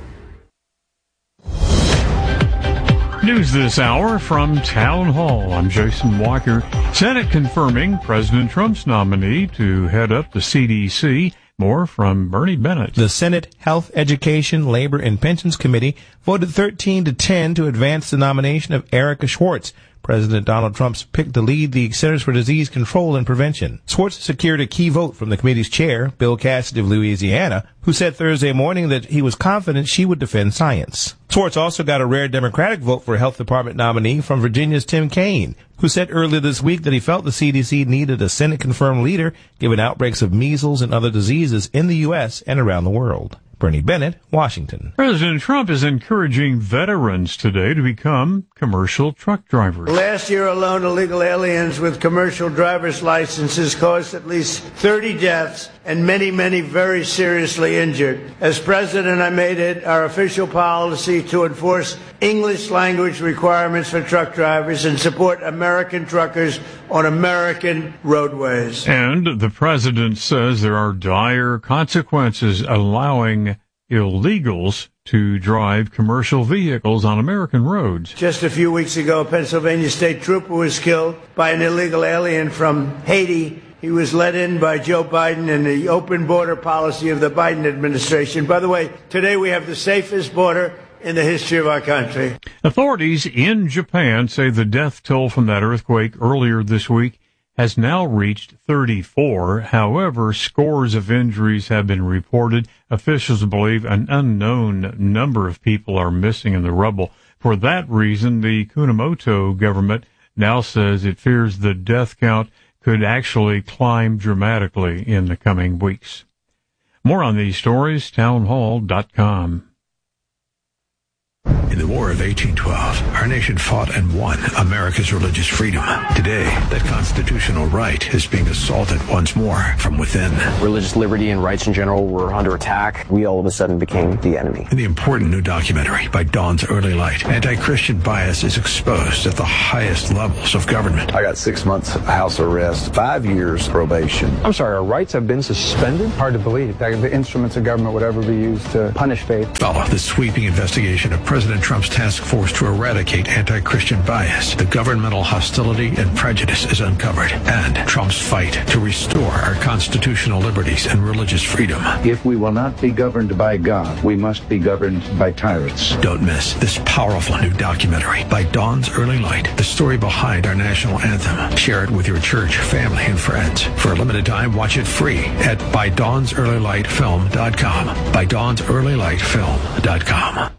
News this hour from Town Hall. I'm Jason Walker. Senate confirming President Trump's nominee to head up the C D C. More from Bernie Bennett. The Senate Health, Education, Labor, and Pensions Committee voted thirteen to ten to advance the nomination of Erica Schwartz, President Donald Trump's pick to lead the Centers for Disease Control and Prevention. Schwartz secured a key vote from the committee's chair, Bill Cassidy of Louisiana, who said Thursday morning that he was confident she would defend science. Schwartz also got a rare Democratic vote for Health Department nominee from Virginia's Tim Kaine, who said earlier this week that he felt the C D C needed a Senate-confirmed leader given outbreaks of measles and other diseases in the U S and around the world. Bernie Bennett, Washington. President Trump is encouraging veterans today to become commercial truck drivers. Last year alone, illegal aliens with commercial driver's licenses caused at least thirty deaths and many, many very seriously injured. As president, I made it our official policy to enforce English language requirements for truck drivers and support American truckers on American roadways. And the president says there are dire consequences allowing illegals to drive commercial vehicles on American roads. Just a few weeks ago, a Pennsylvania state trooper was killed by an illegal alien from Haiti. He was let in by Joe Biden and the open border policy of the Biden administration. By the way, today we have the safest border in the history of our country. Authorities in Japan say the death toll from that earthquake earlier this week has now reached thirty-four. However, scores of injuries have been reported. Officials believe an unknown number of people are missing in the rubble. For that reason, the Kumamoto government now says it fears the death count could actually climb dramatically in the coming weeks. More on these stories, townhall dot com. In the War of eighteen twelve, our nation fought and won America's religious freedom. Today, that constitutional right is being assaulted once more from within. Religious liberty and rights in general were under attack. We all of a sudden became the enemy. In the important new documentary by Dawn's Early Light, anti-Christian bias is exposed at the highest levels of government. I got six months house arrest, five years probation. I'm sorry, our rights have been suspended? Hard to believe that the instruments of government would ever be used to punish faith. Follow the sweeping investigation of President Trump's task force to eradicate anti-Christian bias. The governmental hostility and prejudice is uncovered, and Trump's fight to restore our constitutional liberties and religious freedom. If we will not be governed by God, we must be governed by tyrants. Don't miss this powerful new documentary by Dawn's Early Light, the story behind our national anthem. Share it with your church, family, and friends. For a limited time, watch it free at by dawns early light film dot com. by dawns early light film dot com.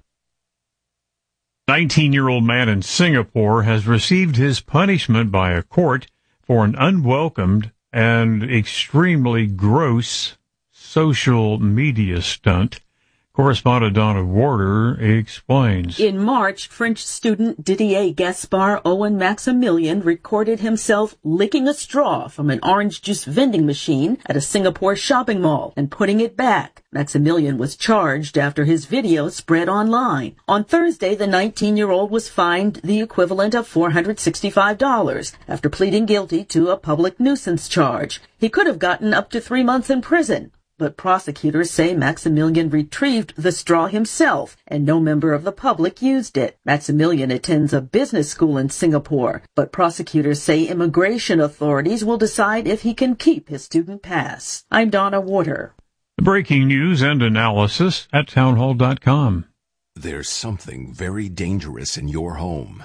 nineteen-year-old man in Singapore has received his punishment by a court for an unwelcomed and extremely gross social media stunt. Correspondent Donna Warder explains. In March, French student Didier Gaspard Owen Maximilian recorded himself licking a straw from an orange juice vending machine at a Singapore shopping mall and putting it back. Maximilian was charged after his video spread online. On Thursday, the nineteen-year-old was fined the equivalent of four hundred sixty-five dollars after pleading guilty to a public nuisance charge. He could have gotten up to three months in prison. But prosecutors say Maximilian retrieved the straw himself, and no member of the public used it. Maximilian attends a business school in Singapore, but prosecutors say immigration authorities will decide if he can keep his student pass. I'm Donna Warder. Breaking news and analysis at townhall dot com. There's something very dangerous in your home.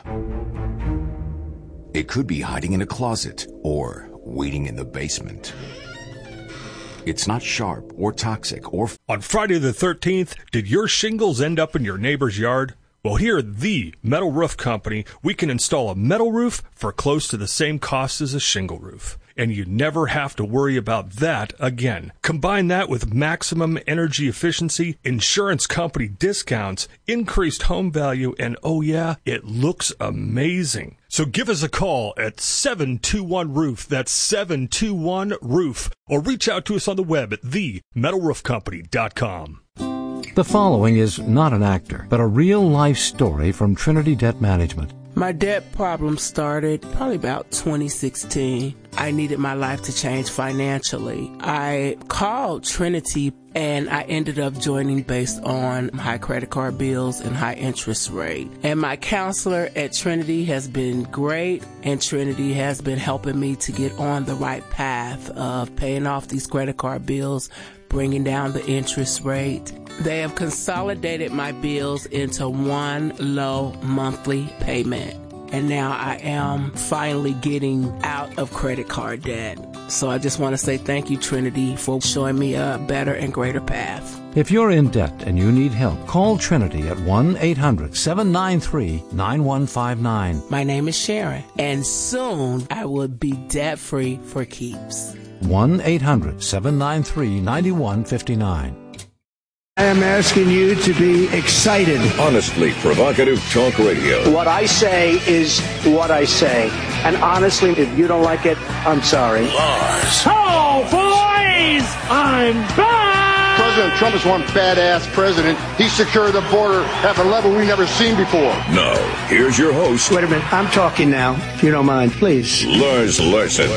It could be hiding in a closet or waiting in the basement. It's not sharp or toxic or... On Friday the thirteenth, did your shingles end up in your neighbor's yard? Well, here at the Metal Roof Company, we can install a metal roof for close to the same cost as a shingle roof. And you never have to worry about that again. Combine that with maximum energy efficiency, insurance company discounts, increased home value, and oh yeah, it looks amazing. So give us a call at seven two one roof. That's seven two one roof. Or reach out to us on the web at the metal roof company dot com. The following is not an actor, but a real-life story from Trinity Debt Management. My debt problem started probably about twenty sixteen. I needed my life to change financially. I called Trinity and I ended up joining based on high credit card bills and high interest rate. And my counselor at Trinity has been great, and Trinity has been helping me to get on the right path of paying off these credit card bills, bringing down the interest rate. They have consolidated my bills into one low monthly payment. And now I am finally getting out of credit card debt. So I just want to say thank you, Trinity, for showing me a better and greater path. If you're in debt and you need help, call Trinity at one eight hundred seven nine three nine one five nine. My name is Sharon, and soon I will be debt-free for keeps. one eight hundred seven nine three nine one five nine. I am asking you to be excited. Honestly provocative talk radio. What I say is what I say. And honestly, if you don't like it, I'm sorry. Lars. Oh, boys! I'm back! President Trump is one badass president. He secured the border at a level we've never seen before. Now, here's your host. Wait a minute. I'm talking now, if you don't mind, please. Lars Larson.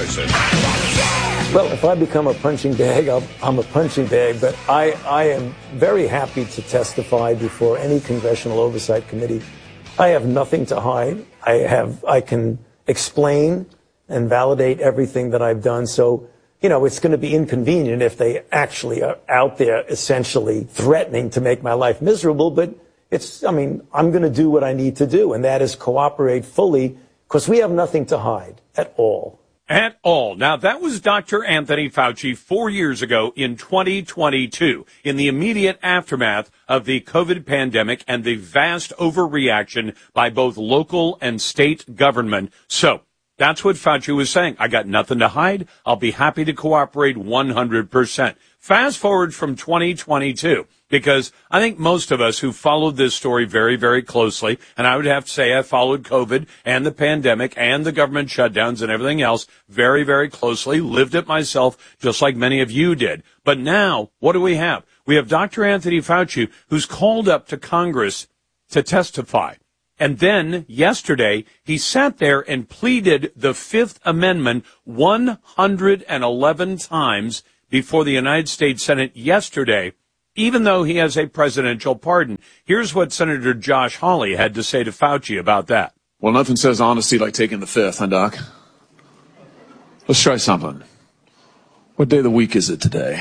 Well, if I become a punching bag, I'll, I'm a punching bag, but I, I am very happy to testify before any congressional oversight committee. I have nothing to hide. I have, I can explain and validate everything that I've done. So, you know, it's going to be inconvenient if they actually are out there essentially threatening to make my life miserable. But it's, I mean, I'm going to do what I need to do, and that is cooperate fully because we have nothing to hide at all. At all. Now, that was Doctor Anthony Fauci four years ago in twenty twenty-two, in the immediate aftermath of the COVID pandemic and the vast overreaction by both local and state government. So, that's what Fauci was saying. I got nothing to hide. I'll be happy to cooperate one hundred percent. Fast forward from twenty twenty-two. Because I think most of us who followed this story very, very closely, and I would have to say I followed COVID and the pandemic and the government shutdowns and everything else very, very closely, lived it myself just like many of you did. But now, what do we have? We have Doctor Anthony Fauci, who's called up to Congress to testify. And then yesterday, he sat there and pleaded the Fifth Amendment one hundred eleven times before the United States Senate yesterday, even though he has a presidential pardon. Here's what Senator Josh Hawley had to say to Fauci about that. Well, nothing says honesty like taking the fifth, huh, Doc? Let's try something. What day of the week is it today?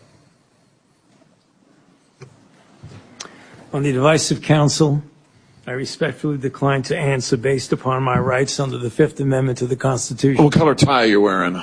On the advice of counsel, I respectfully decline to answer based upon my rights under the Fifth Amendment to the Constitution. What color tie are you wearing?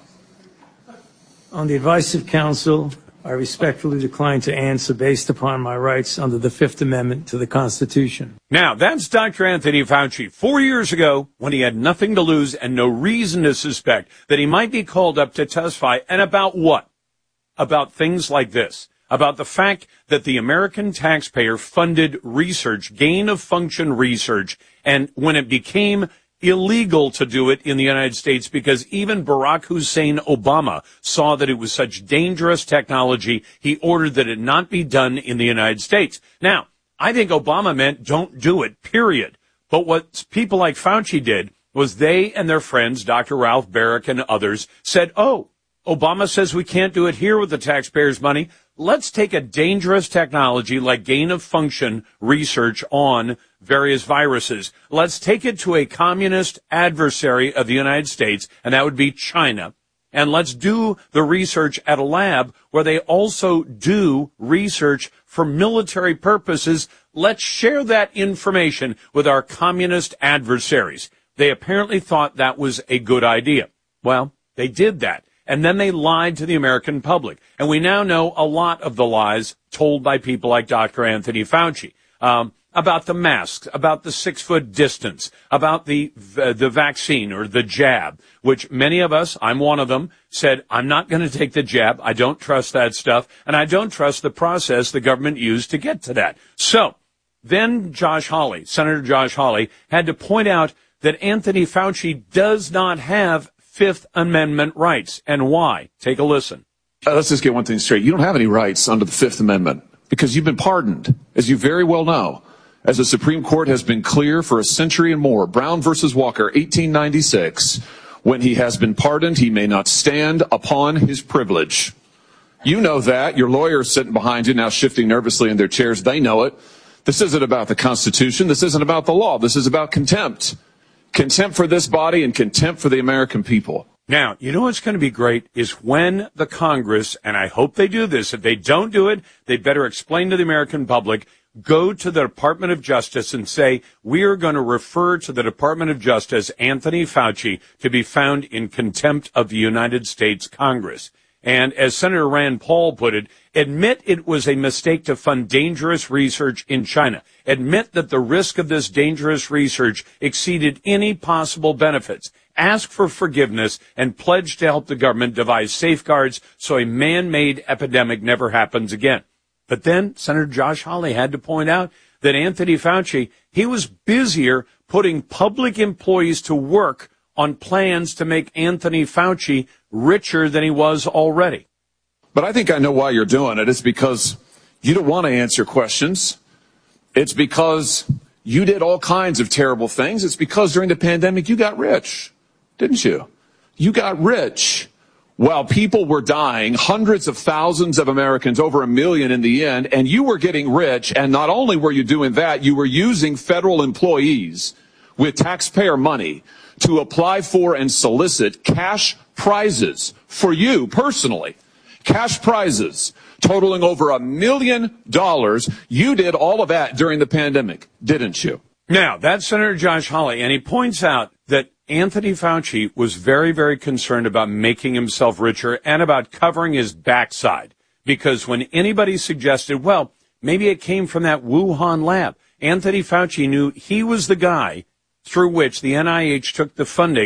On the advice of counsel, I respectfully decline to answer based upon my rights under the Fifth Amendment to the Constitution. Now, that's Doctor Anthony Fauci. Four years ago, when he had nothing to lose and no reason to suspect that he might be called up to testify. And about what? About things like this. About the fact that the American taxpayer funded research, gain-of-function research, and when it became illegal to do it in the United States because even Barack Hussein Obama saw that it was such dangerous technology, he ordered that it not be done in the United States. Now, I think Obama meant don't do it, period. But what people like Fauci did was they and their friends, Doctor Ralph Baric and others, said, oh, Obama says we can't do it here with the taxpayers' money. Let's take a dangerous technology like gain-of-function research on various viruses. Let's take it to a communist adversary of the United States, and that would be China. And let's do the research at a lab where they also do research for military purposes. Let's share that information with our communist adversaries. They apparently thought that was a good idea. Well, they did that. And then they lied to the American public. And we now know a lot of the lies told by people like Doctor Anthony Fauci, um, about the masks, about the six-foot distance, about the uh, the vaccine or the jab, which many of us, I'm one of them, said, I'm not going to take the jab. I don't trust that stuff. And I don't trust the process the government used to get to that. So then Josh Hawley, Senator Josh Hawley, had to point out that Anthony Fauci does not have Fifth Amendment rights. And why? Take a listen. Uh, let's just get one thing straight. You don't have any rights under the Fifth Amendment because you've been pardoned, as you very well know. As the Supreme Court has been clear for a century and more, Brown versus Walker, eighteen ninety-six, when he has been pardoned, he may not stand upon his privilege. You know that. Your lawyers sitting behind you now shifting nervously in their chairs. They know it. This isn't about the Constitution. This isn't about the law. This is about contempt. Contempt for this body and contempt for the American people. Now, you know what's going to be great is when the Congress, and I hope they do this, if they don't do it, they better explain to the American public, go to the Department of Justice and say, we are going to refer to the Department of Justice, Anthony Fauci, to be found in contempt of the United States Congress. And as Senator Rand Paul put it, admit it was a mistake to fund dangerous research in China. Admit that the risk of this dangerous research exceeded any possible benefits. Ask for forgiveness and pledge to help the government devise safeguards so a man-made epidemic never happens again. But then Senator Josh Hawley had to point out that Anthony Fauci, he was busier putting public employees to work on plans to make Anthony Fauci richer than he was already. But I think I know why you're doing it. It's because you don't want to answer questions. It's because you did all kinds of terrible things. It's because during the pandemic you got rich, didn't you? You got rich while people were dying, hundreds of thousands of Americans, over a million in the end, and you were getting rich. And not only were you doing that, you were using federal employees with taxpayer money to apply for and solicit cash prizes for you personally. Cash prizes totaling over a million dollars. You did all of that during the pandemic, didn't you? Now, that's Senator Josh Hawley, and he points out that Anthony Fauci was very, very concerned about making himself richer and about covering his backside. Because when anybody suggested, well, maybe it came from that Wuhan lab, Anthony Fauci knew he was the guy through which the N I H took the funding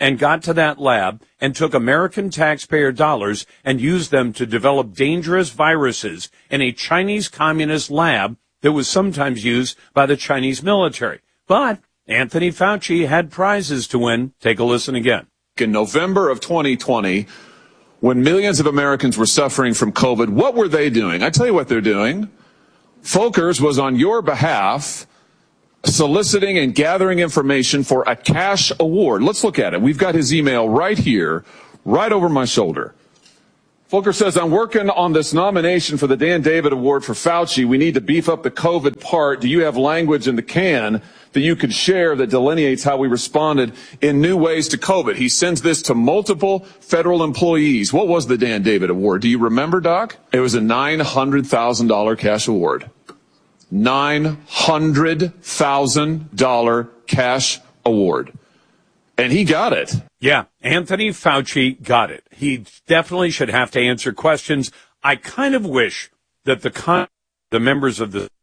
and got to that lab and took American taxpayer dollars and used them to develop dangerous viruses in a Chinese communist lab that was sometimes used by the Chinese military. But Anthony Fauci had prizes to win. Take a listen again. In November of twenty twenty, when millions of Americans were suffering from COVID, what were they doing? I tell you what they're doing. Folkers was on your behalf soliciting and gathering information for a cash award. Let's look at it. We've got his email right here, right over my shoulder. Volker says, I'm working on this nomination for the Dan David Award for Fauci. We need to beef up the COVID part. Do you have language in the can that you could share that delineates how we responded in new ways to COVID? He sends this to multiple federal employees. What was the Dan David Award? Do you remember, Doc? It was a nine hundred thousand dollars cash award. nine hundred thousand dollars cash award. And he got it. Yeah, Anthony Fauci got it. He definitely should have to answer questions. I kind of wish that the con- the members of the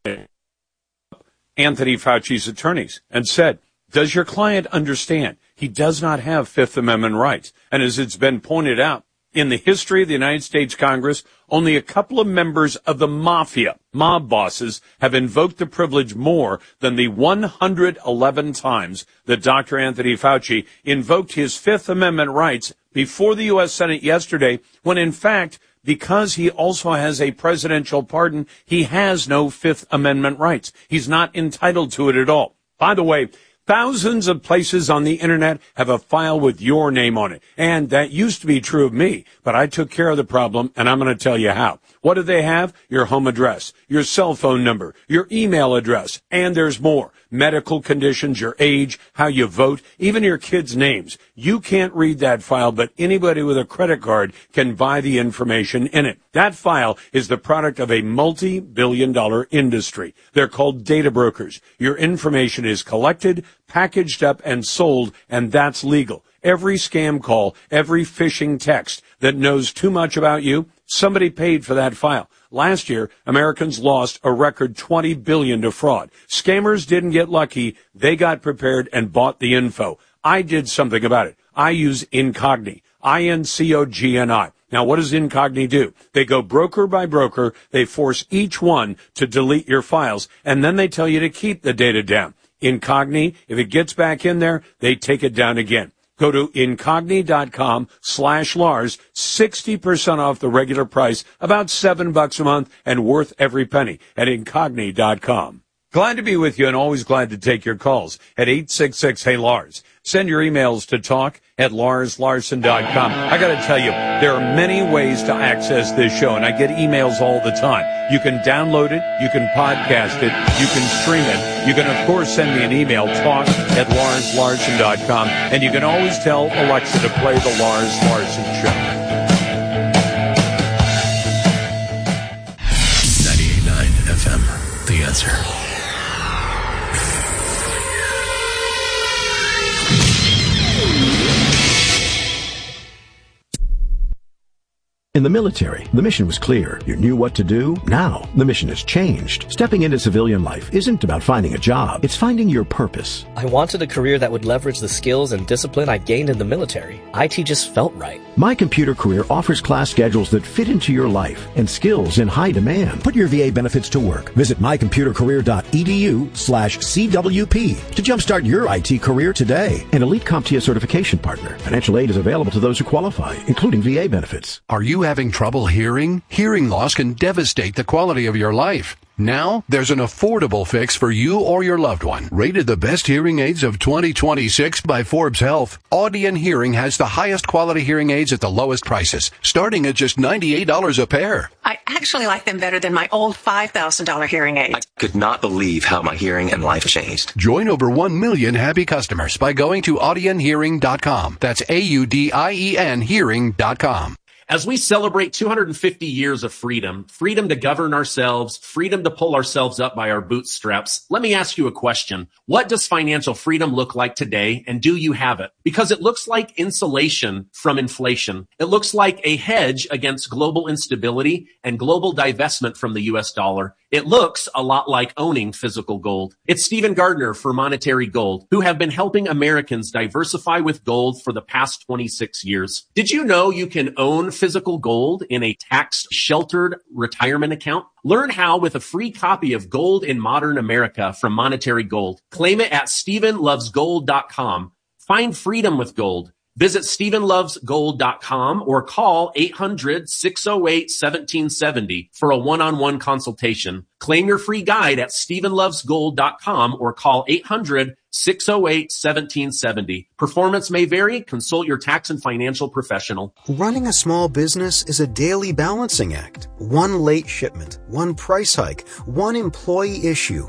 Anthony Fauci's attorneys and said, does your client understand he does not have Fifth Amendment rights? And as it's been pointed out, in the history of the United States Congress, only a couple of members of the mafia, mob bosses, have invoked the privilege more than the one hundred eleven times that Doctor Anthony Fauci invoked his Fifth Amendment rights before the U S Senate yesterday, when in fact, because he also has a presidential pardon, he has no Fifth Amendment rights. He's not entitled to it at all. By the way, thousands of places on the internet have a file with your name on it. And that used to be true of me, but I took care of the problem, and I'm going to tell you how. What do they have? Your home address, your cell phone number, your email address, and there's more. Medical conditions, your age, how you vote, even your kids' names. You can't read that file, but anybody with a credit card can buy the information in it. That file is the product of a multi-billion dollar industry. They're called data brokers. Your information is collected, packaged up, and sold, and that's legal. Every scam call, every phishing text that knows too much about you, somebody paid for that file. Last year, Americans lost a record twenty billion dollars to fraud. Scammers didn't get lucky. They got prepared and bought the info. I did something about it. I use Incogni, I N C O G N I. Now, what does Incogni do? They go broker by broker. They force each one to delete your files, and then they tell you to keep the data down. Incogni, if it gets back in there, they take it down again. Go to Incogni.com slash Lars, sixty percent off the regular price, about seven bucks a month, and worth every penny at Incogni dot com. Glad to be with you and always glad to take your calls at eight six six, hey Lars. Send your emails to talk at Lars Larson dot com. I got to tell you, there are many ways to access this show, and I get emails all the time. You can download it, you can podcast it, you can stream it. You can, of course, send me an email, talk at Lars Larson dot com, and you can always tell Alexa to play the Lars Larson Show. ninety-eight point nine F M, The Answer. In the military, the mission was clear. You knew what to do. Now, the mission has changed. Stepping into civilian life isn't about finding a job. It's finding your purpose. I wanted a career that would leverage the skills and discipline I gained in the military. I T just felt right. My Computer Career offers class schedules that fit into your life and skills in high demand. Put your V A benefits to work. Visit my computer career dot e d u slash C W P to jumpstart your I T career today. An Elite CompTIA certification partner. Financial aid is available to those who qualify, including V A benefits. Are you having trouble hearing? Hearing loss can devastate the quality of your life. Now, there's an affordable fix for you or your loved one. Rated the best hearing aids of twenty twenty-six by Forbes Health, Audion Hearing has the highest quality hearing aids at the lowest prices, starting at just ninety-eight dollars a pair. I actually like them better than my old five thousand dollars hearing aid. I could not believe how my hearing and life changed. Join over one million happy customers by going to Audion Hearing dot com. That's A U D I E N Hearing dot com. As we celebrate two hundred fifty years of freedom, freedom to govern ourselves, freedom to pull ourselves up by our bootstraps, let me ask you a question. What does financial freedom look like today, and do you have it? Because it looks like insulation from inflation. It looks like a hedge against global instability and global divestment from the U S dollar. It looks a lot like owning physical gold. It's Stephen Gardner for Monetary Gold, who have been helping Americans diversify with gold for the past twenty-six years. Did you know you can own physical gold in a tax-sheltered retirement account? Learn how with a free copy of Gold in Modern America from Monetary Gold. Claim it at Stephen Loves Gold dot com. Find freedom with gold. Visit Stephen Loves Gold dot com or call eight hundred, six oh eight, one seven seven oh for a one-on-one consultation. Claim your free guide at Stephen Loves Gold dot com or call eight hundred, six oh eight, one seven seven oh. Performance may vary. Consult your tax and financial professional. Running a small business is a daily balancing act. One late shipment, one price hike, one employee issue,